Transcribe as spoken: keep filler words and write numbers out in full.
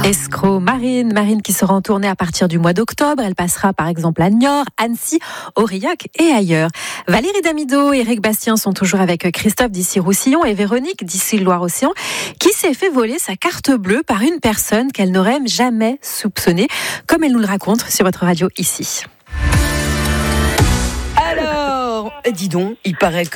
Escroc, Marine, Marine qui sera en tournée à partir du mois d'octobre. Elle passera par exemple à Niort, Annecy, Aurillac et ailleurs. Valérie Damido et Eric Bastien sont toujours avec Christophe d'Issy-Roussillon et Véronique d'Issy-Loire-Océan qui s'est fait voler sa carte bleue par une personne qu'elle n'aurait jamais soupçonnée, comme elle nous le raconte sur votre radio ici. Alors, dis donc, il paraît que